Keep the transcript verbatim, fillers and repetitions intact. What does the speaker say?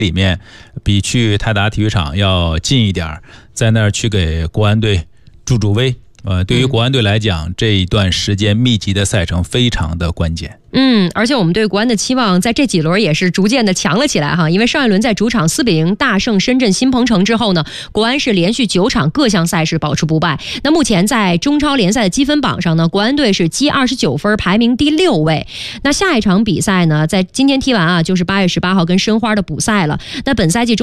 里面比去泰达体育场要近一点，在那儿去给国安队助助威。呃，对于国安队来讲、嗯、这一段时间密集的赛程非常的关键。 嗯，而且我们对国安的期望在这几轮也是逐渐的强了起来哈，因为上一轮在主场四比零大胜深圳新鹏城之后呢，国安是连续九场各项赛事保持不败。那目前在中超联赛的积分榜上呢，国安队是积二十九分，排名第六位。那下一场比赛呢，在今天踢完啊，就是八月十八号跟申花的补赛了。那本赛季中